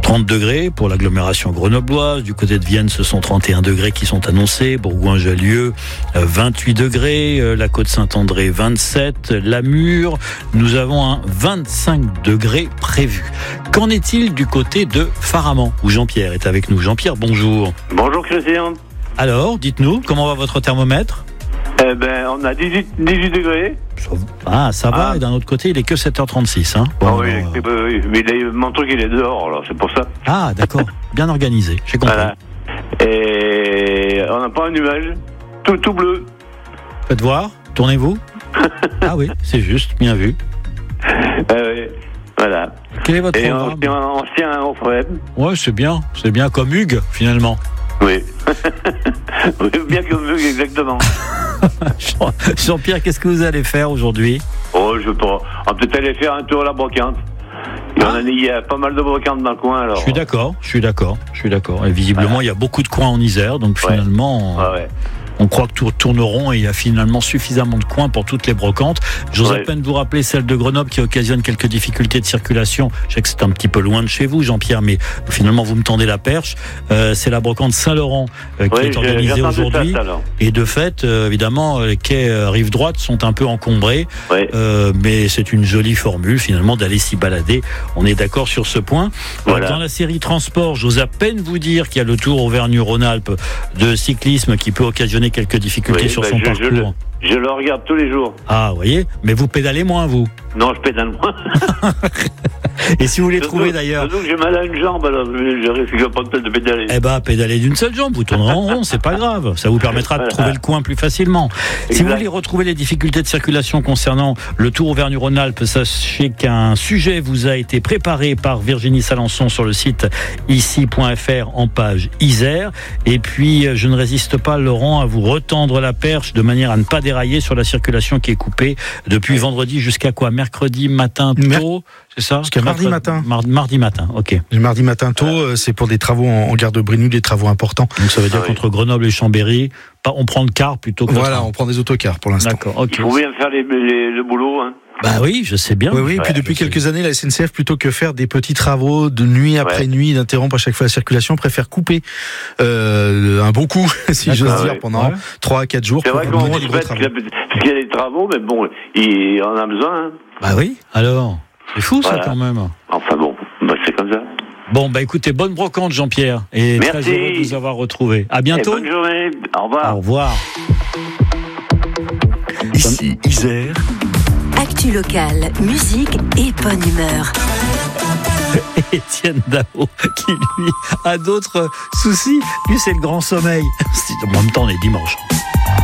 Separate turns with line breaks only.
30 degrés pour l'agglomération grenobloise. Du côté de Vienne, ce sont 31 degrés qui sont annoncés. Bourgoin-Jallieu, 28 degrés. La Côte-Saint-André, 27. Lamure, nous avons un 25 degrés prévu. Qu'en est-il du côté de Faraman, où Jean-Pierre est avec nous? Jean-Pierre, bonjour.
Bonjour Christian.
Alors, dites-nous, comment va votre thermomètre?
On a 18 degrés.
Ça va, et d'un autre côté, il est que 7h36. Hein. Bon,
oui, mais mon truc, il est dehors, alors c'est pour ça.
Ah, d'accord, bien organisé, j'ai compris. Voilà.
Et on n'a pas un nuage, tout bleu.
Faites voir, tournez-vous. Ah oui, c'est juste, bien vu.
Oui, voilà.
Quel est votre
programme? On se tient au frais.
Ouais, c'est bien comme Hugues, finalement.
Oui. Oui, bien comme Hugues, exactement.
Jean-Pierre, qu'est-ce que vous allez faire aujourd'hui?
Je vais pas. On peut aller faire un tour à la brocante. Il y a pas mal de brocantes dans le coin. Alors.
Je suis d'accord. Et visiblement, il y a beaucoup de coins en Isère, donc finalement... On croit que tourneront et il y a finalement suffisamment de coins pour toutes les brocantes. J'ose à peine vous rappeler celle de Grenoble qui occasionne quelques difficultés de circulation. Je sais que c'est un petit peu loin de chez vous, Jean-Pierre, mais finalement vous me tendez la perche. C'est la brocante Saint-Laurent qui est organisée aujourd'hui. Et de fait, évidemment, les quais rive droite sont un peu encombrés. Mais c'est une jolie formule finalement d'aller s'y balader. On est d'accord sur ce point. Voilà. Dans la série Transport, j'ose à peine vous dire qu'il y a le Tour Auvergne-Rhône-Alpes de cyclisme qui peut occasionner quelques difficultés sur son parcours.
Je le regarde tous les jours.
Ah, vous voyez, mais vous pédalez moins, vous?
Non, je pédale moins.
Et si vous voulez trouver d'ailleurs...
Surtout que j'ai mal à une jambe, alors je risque pas de pédaler.
Pédaler d'une seule jambe, vous tournerez en rond, c'est pas grave. Ça vous permettra de trouver le coin plus facilement. Exact. Si vous voulez retrouver les difficultés de circulation concernant le Tour Auvergne-Rhône-Alpes, sachez qu'un sujet vous a été préparé par Virginie Salençon sur le site ici.fr en page Isère. Et puis, je ne résiste pas, Laurent, à vous retendre la perche de manière à ne pas dérailler sur la circulation qui est coupée depuis vendredi jusqu'à quoi? Mercredi matin tôt, c'est ça?
Jusqu'à mardi matin.
Mardi matin, ok.
Mardi matin tôt, c'est pour des travaux en gare de Brignoud, des travaux importants.
Donc ça veut dire qu'entre Grenoble et Chambéry, on prend le car plutôt que
on prend des autocars pour l'instant.
D'accord, ok.
Il faut bien faire le boulot, hein.
Oui, je sais bien.
Oui, et puis depuis quelques années, la SNCF, plutôt que faire des petits travaux de nuit après nuit, d'interrompre à chaque fois la circulation, préfère couper un bon coup, si j'ose dire, pendant 3 à 4 jours.
C'est vrai qu'on dit parce qu'il y a des travaux, mais bon, il en a besoin. Hein.
Oui, alors, c'est fou ça quand même.
Enfin bon, c'est comme ça.
Bon, écoutez, bonne brocante Jean-Pierre, et
merci.
Très heureux de vous avoir retrouvé. À bientôt.
Et bonne journée, au revoir.
Au revoir.
Ici, Isère.
Actu locale, musique et bonne humeur.
Étienne Dao, qui lui a d'autres soucis. Lui, c'est le grand sommeil. En même temps, on est dimanche.